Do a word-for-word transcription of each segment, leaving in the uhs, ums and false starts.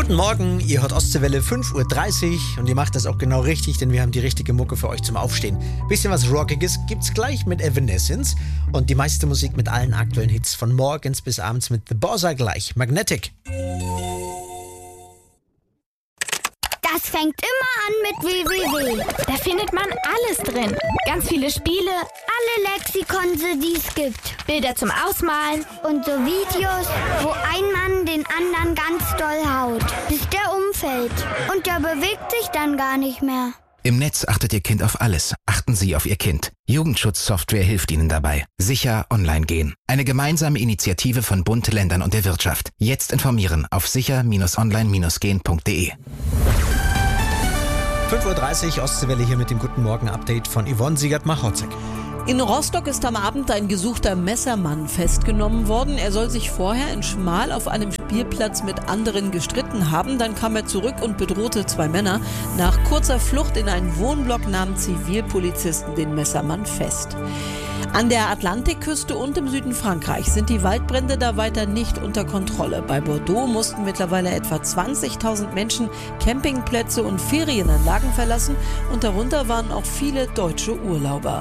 Guten Morgen, ihr hört Ostseewelle fünf Uhr dreißig und ihr macht das auch genau richtig, denn wir haben die richtige Mucke für euch zum Aufstehen. Bisschen was Rockiges gibt's gleich mit Evanescence und die meiste Musik mit allen aktuellen Hits von morgens bis abends mit The Bossa gleich. Magnetic. Das fängt immer an mit w w w. Da findet man alles drin. Ganz viele Spiele, Alle Lexikon, die es gibt. Bilder zum Ausmalen. Und so Videos, wo ein Mann den anderen ganz doll haut, bis der umfällt. Und der bewegt sich dann gar nicht mehr. Im Netz achtet Ihr Kind auf alles. Achten Sie auf Ihr Kind. Jugendschutzsoftware hilft Ihnen dabei. Sicher online gehen. Eine gemeinsame Initiative von Bund, Ländern und der Wirtschaft. Jetzt informieren auf sicher Bindestrich online gehen Punkt de. fünf Uhr dreißig, Ostseewelle hier mit dem Guten Morgen-Update von Yvonne Siegert-Machotzek. In Rostock ist am Abend ein gesuchter Messermann festgenommen worden. Er soll sich vorher in Schmal auf einem Spielplatz mit anderen gestritten haben. Dann kam er zurück und bedrohte zwei Männer. Nach kurzer Flucht in einen Wohnblock nahmen Zivilpolizisten den Messermann fest. An der Atlantikküste und im Süden Frankreichs sind die Waldbrände da weiter nicht unter Kontrolle. Bei Bordeaux mussten mittlerweile etwa zwanzigtausend Menschen Campingplätze und Ferienanlagen verlassen und darunter waren auch viele deutsche Urlauber.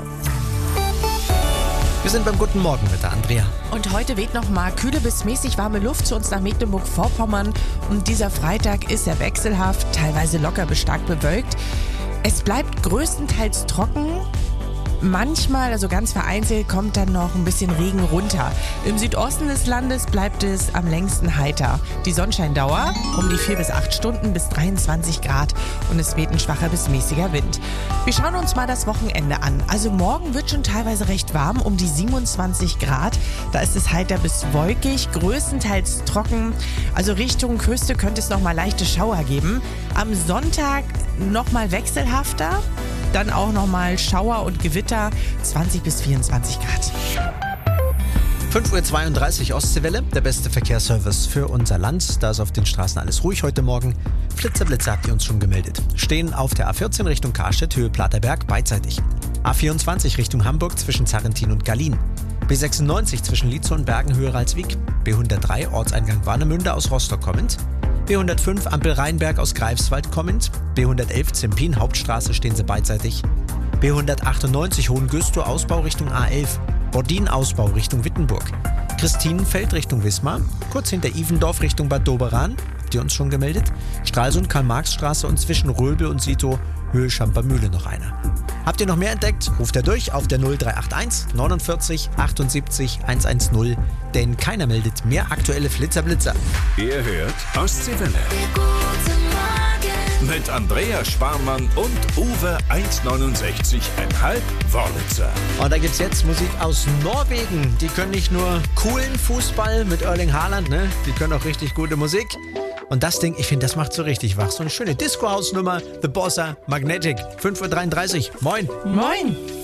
Wir sind beim Guten Morgen mit der Andrea. Und heute weht noch mal kühle bis mäßig warme Luft zu uns nach Mecklenburg-Vorpommern. Und dieser Freitag ist sehr wechselhaft, teilweise locker bis stark bewölkt. Es bleibt größtenteils trocken. Manchmal, also ganz vereinzelt, kommt dann noch ein bisschen Regen runter. Im Südosten des Landes bleibt es am längsten heiter. Die Sonnenscheindauer um die vier bis acht Stunden bis dreiundzwanzig Grad und es weht ein schwacher bis mäßiger Wind. Wir schauen uns mal das Wochenende an. Also morgen wird schon teilweise recht warm, um die siebenundzwanzig Grad. Da ist es heiter bis wolkig, größtenteils trocken. Also Richtung Küste könnte es noch mal leichte Schauer geben. Am Sonntag noch mal wechselhafter. Dann auch nochmal Schauer und Gewitter, zwanzig bis vierundzwanzig Grad. fünf Uhr zweiunddreißig, Ostseewelle, der beste Verkehrsservice für unser Land. Da ist auf den Straßen alles ruhig heute Morgen. Flitzer-Blitzer habt ihr uns schon gemeldet. Stehen auf der A vierzehn Richtung Karstedt, Höhe Platterberg, beidseitig. A vierundzwanzig Richtung Hamburg zwischen Zarrentin und Gallien. B sechsundneunzig zwischen Lietzow und Bergen, Höhe Ralswiek. B hundertdrei Ortseingang Warnemünde aus Rostock kommend. B hundertfünf Ampel Rheinberg aus Greifswald kommend. B hundertelf Zempin Hauptstraße stehen sie beidseitig. B hundertachtundneunzig Hohengüstrow Ausbau Richtung A elf. Bordin Ausbau Richtung Wittenburg. Christinenfeld Richtung Wismar. Kurz hinter Ivendorf Richtung Bad Doberan. Habt ihr uns schon gemeldet? Stralsund Karl-Marx-Straße und zwischen Röbel und Sito Höhe Schampermühle noch einer. Habt ihr noch mehr entdeckt? Ruft er durch auf der null drei acht eins neunundvierzig achtundsiebzig hundertzehn, denn keiner meldet mehr aktuelle Flitzer-Blitzer. Ihr hört Ostseewelle. Mit Andrea Sparmann und Uwe eins neunundsechzig Komma fünf Wörlitzer. Und da gibt's jetzt Musik aus Norwegen. Die können nicht nur coolen Fußball mit Erling Haaland, ne? Die können auch richtig gute Musik. Und das Ding, ich finde, das macht so richtig wach. So eine schöne Disco-House-Nummer, The Bossa Magnetic. fünf Uhr dreiunddreißig. Moin. Moin.